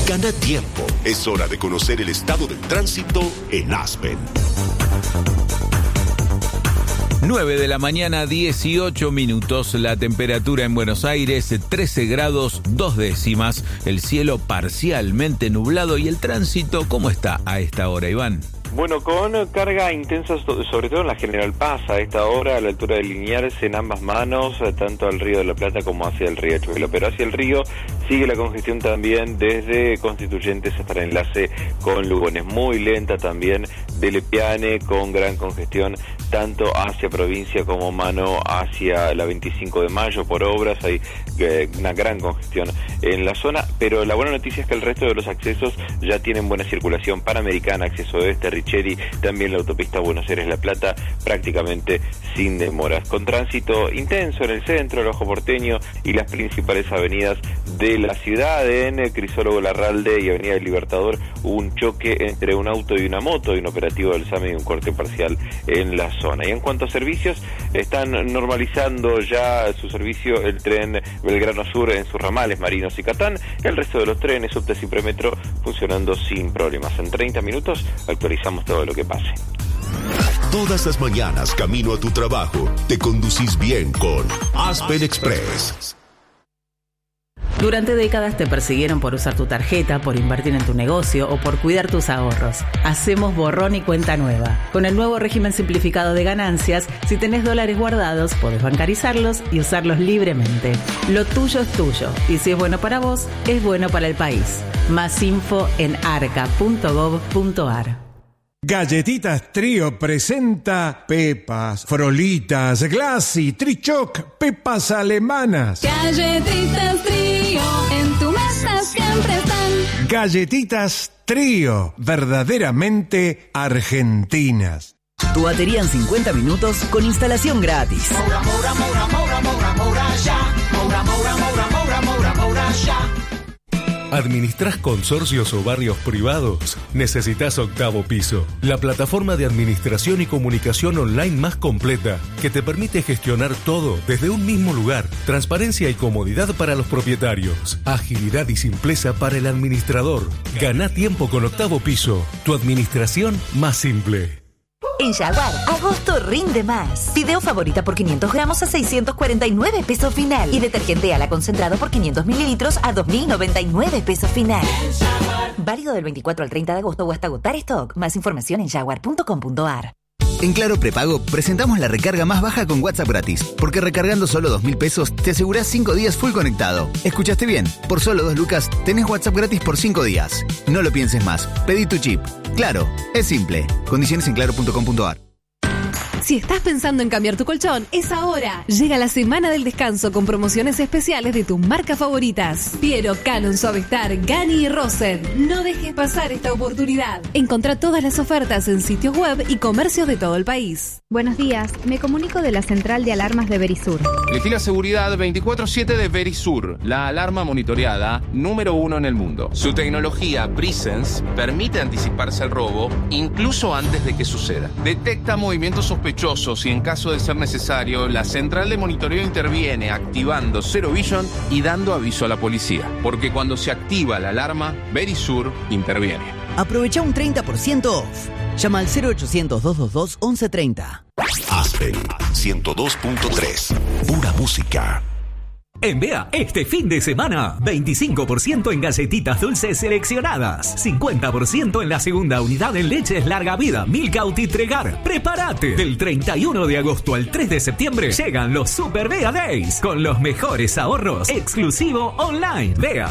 Gana tiempo. Es hora de conocer el estado del tránsito en Aspen. 9 de la mañana, 18 minutos. La temperatura en Buenos Aires, 13 grados 2 décimas. El cielo parcialmente nublado. ¿Y el tránsito cómo está a esta hora, Iván? Bueno, con carga intensa, sobre todo en la General Paz, a esta hora, a la altura de Liniers, en ambas manos, tanto al Río de la Plata como hacia el Riachuelo. Pero hacia el río sigue la congestión también desde Constituyentes hasta el enlace con Lugones. Muy lenta también de Lepiane, con gran congestión, tanto hacia provincia como mano hacia la 25 de mayo por obras. Hay una gran congestión en la zona, pero la buena noticia es que el resto de los accesos ya tienen buena circulación. Panamericana, acceso oeste, Richeri, también la autopista Buenos Aires-La Plata, prácticamente sin demoras. Con tránsito intenso en el centro, el Ojo Porteño y las principales avenidas de la ciudad. En el Crisólogo Larralde y Avenida del Libertador hubo un choque entre un auto y una moto, y un operativo del SAME y un corte parcial en la zona. Y en cuanto a servicios, están normalizando ya su servicio el tren Belgrano Sur en sus ramales Marinos y Catán. El resto de los trenes, subtes y premetro, funcionando sin problemas. En 30 minutos actualizamos todo lo que pase. Todas las mañanas, camino a tu trabajo, te conducís bien con Aspen Express. Durante décadas te persiguieron por usar tu tarjeta, por invertir en tu negocio o por cuidar tus ahorros. Hacemos borrón y cuenta nueva. Con el nuevo régimen simplificado de ganancias, si tenés dólares guardados, podés bancarizarlos y usarlos libremente. Lo tuyo es tuyo, y si es bueno para vos, es bueno para el país. Más info en arca.gov.ar. Galletitas Trío presenta Pepas, Frolitas, Glassy, Trichoc, Pepas alemanas. Galletitas Trío, en tu mesa siempre están. Galletitas Trío, verdaderamente argentinas. Tu batería en 50 minutos con instalación gratis. Moura, moura, moura, moura, moura, moura, ya. Moura, moura, moura, moura, moura, moura, ya. ¿Administrás consorcios o barrios privados? Necesitas Octavo Piso, la plataforma de administración y comunicación online más completa que te permite gestionar todo desde un mismo lugar. Transparencia y comodidad para los propietarios. Agilidad y simpleza para el administrador. Gana tiempo con Octavo Piso, tu administración más simple. En Jaguar, agosto rinde más. Fideo favorita por 500 gramos a 649 pesos final. Y detergente ala concentrado por 500 mililitros a 2.099 pesos final. Válido del 24 al 30 de agosto o hasta agotar stock. Más información en jaguar.com.ar. En Claro Prepago presentamos la recarga más baja con WhatsApp gratis, porque recargando solo 2.000 pesos te asegurás 5 días full conectado. ¿Escuchaste bien? Por solo 2 lucas tenés WhatsApp gratis por 5 días. No lo pienses más. Pedí tu chip. Claro, es simple. Condiciones en claro.com.ar. Si estás pensando en cambiar tu colchón, es ahora. Llega la semana del descanso con promociones especiales de tus marcas favoritas. Piero, Canon, Suavestar, Gani y Rosen. No dejes pasar esta oportunidad. Encontrá todas las ofertas en sitios web y comercios de todo el país. Buenos días, me comunico de la central de alarmas de Verisur. Elegí la seguridad 24/7 de Verisur, la alarma monitoreada número 1 en el mundo. Su tecnología Presence permite anticiparse al robo incluso antes de que suceda. Detecta movimientos sospechosos y en caso de ser necesario, la central de monitoreo interviene activando Zero Vision y dando aviso a la policía. Porque cuando se activa la alarma, Verisur interviene. Aprovecha un 30% off. Llama al 0800-222-1130. Aspen 102.3. Pura música. En Bea, este fin de semana, 25% en galletitas dulces seleccionadas, 50% en la segunda unidad en leches larga vida, Milka y Tregar. ¡Prepárate! Del 31 de agosto al 3 de septiembre llegan los Super Bea Days, con los mejores ahorros, exclusivo online. Bea.